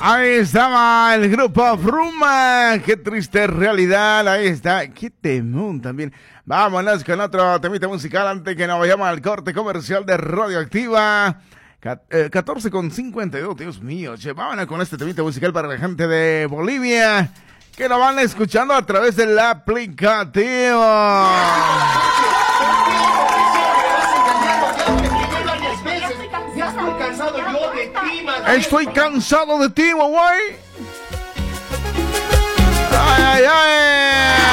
Ahí estaba el grupo Fruma. Qué triste realidad. Ahí está. Qué temón también. Vámonos con otro temita musical antes que nos vayamos al corte comercial de Radioactiva. 14:52. Dios mío. Che, vámonos con este temita musical para la gente de Bolivia que nos van escuchando a través del aplicativo. Estoy cansado de ti, güey. Ay, ay, ay.